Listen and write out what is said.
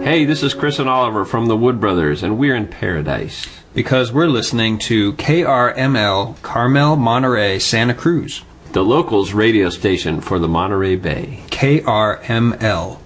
Hey, this is Chris and Oliver from the Wood Brothers, and we're in paradise. Because we're listening to KRML, Carmel, Monterey, Santa Cruz. The locals radio station for the Monterey Bay. KRML.